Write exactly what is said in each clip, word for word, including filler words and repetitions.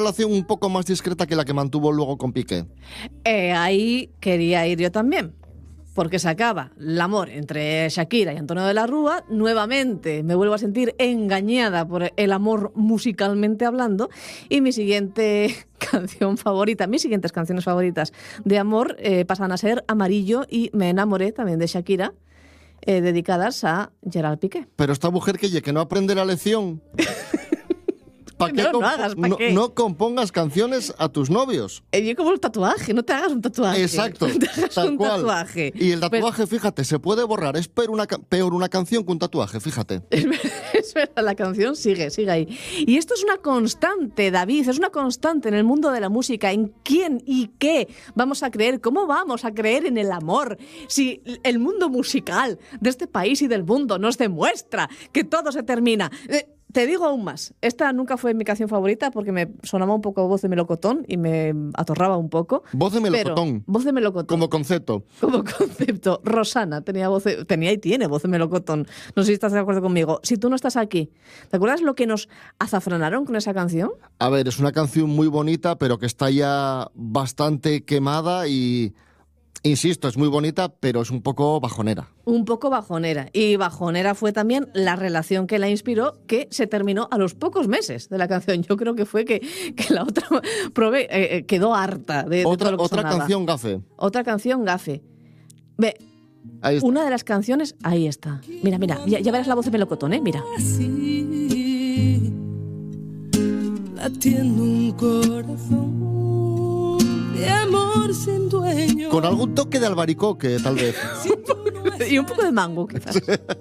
relación un poco más discreta que la que mantuvo luego con Piqué. Eh, ahí quería ir yo también, porque se acaba el amor entre Shakira y Antonio de la Rúa. Nuevamente me vuelvo a sentir engañada por el amor musicalmente hablando, y mi siguiente canción favorita, mis siguientes canciones favoritas de amor eh, pasan a ser Amarillo y Me enamoré, también de Shakira, eh, dedicadas a Gerard Piqué. Pero esta mujer que, que no aprende la lección... ¿Para qué No, comp- no hagas, ¿pa' no, qué? no compongas canciones a tus novios? Eh, yo como el tatuaje, no te hagas un tatuaje. Exacto, no te hagas tal un cual. tatuaje. Y el tatuaje, fíjate, se puede borrar. Es peor una, ca- peor una canción que un tatuaje, fíjate. Es verdad, es verdad, la canción sigue, sigue ahí. Y esto es una constante, David, es una constante en el mundo de la música. ¿En quién y qué vamos a creer? ¿Cómo vamos a creer en el amor? Si el mundo musical de este país y del mundo nos demuestra que todo se termina. Eh, Te digo aún más, esta nunca fue mi canción favorita porque me sonaba un poco voz de melocotón y me atorraba un poco. Voz de melocotón. Pero, voz de melocotón. Como concepto. Como concepto. Rosana tenía voz de, tenía y tiene voz de melocotón. No sé si estás de acuerdo conmigo. Si tú no estás aquí, ¿te acuerdas lo que nos azafranaron con esa canción? A ver, es una canción muy bonita, pero que está ya bastante quemada y... Insisto, es muy bonita, pero es un poco bajonera. Un poco bajonera. Y bajonera fue también la relación que la inspiró, que se terminó a los pocos meses de la canción. Yo creo que fue que, que la otra prove, eh, quedó harta de, de Otra, todo lo que otra sonaba. canción gafe. Otra canción gafe. Ve, Ahí está. una de las canciones, ahí está. Mira, mira, ya, ya verás la voz de melocotón, ¿eh? Mira. Así, latiendo un corazón de amor sin dueño. Con algún toque de albaricoque, tal vez. Y un poco de mango, quizás.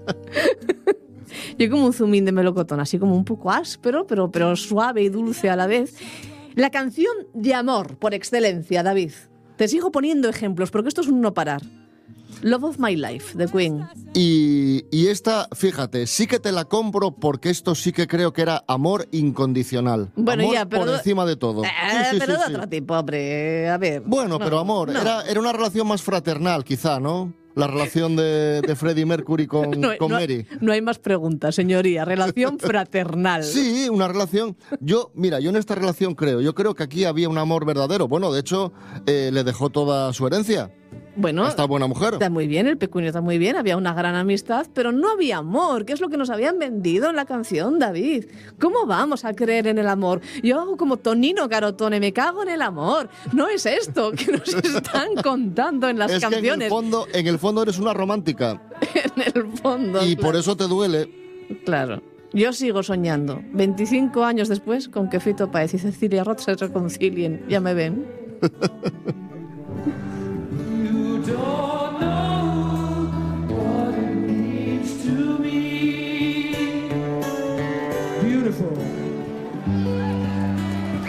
Yo como un zumín de melocotón, así como un poco áspero, pero, pero suave y dulce a la vez. La canción de amor por excelencia, David. Te sigo poniendo ejemplos, porque esto es un no parar. Love of My Life, de Queen. Y, y esta, fíjate, sí que te la compro porque esto sí que creo que era amor incondicional. Bueno, amor ya, pero por de- encima de todo. Eh, Sí, sí, pero sí, de sí. otro tipo, hombre. A ver. Bueno, no, pero amor, no. era, era una relación más fraternal, quizá, ¿no? La relación de, de Freddie Mercury con, No, con no- Mary. no hay más preguntas, señoría. Relación fraternal. Sí, una relación. Yo, mira, yo en esta relación creo, yo creo que aquí había un amor verdadero. Bueno, de hecho, eh, le dejó toda su herencia Bueno, a esta buena mujer. está muy bien, el pecunio está muy bien, había una gran amistad, pero no había amor, que es lo que nos habían vendido en la canción, David. ¿Cómo vamos a creer en el amor? Yo hago como Tonino Carotone, me cago en el amor. No es esto que nos están contando en las Es que en el, canciones. fondo, en el fondo eres una romántica En el fondo. y claro. por eso te duele. Claro. Yo sigo soñando, veinticinco años después, con que Fito Páez y Cecilia Roth se reconcilien. Ya me ven.